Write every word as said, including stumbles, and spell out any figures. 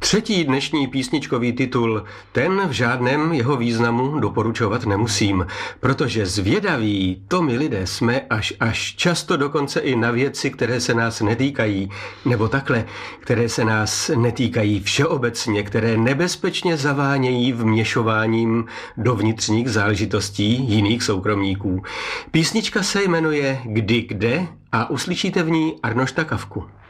Třetí dnešní písničkový titul, ten v žádném jeho významu doporučovat nemusím, protože zvědaví to my lidé jsme až až často dokonce i na věci, které se nás netýkají, nebo takhle, které se nás netýkají všeobecně, které nebezpečně zavánějí vměšováním do vnitřních záležitostí jiných soukromníků. Písnička se jmenuje Kdy kde a uslyšíte v ní Arnošta Kafku.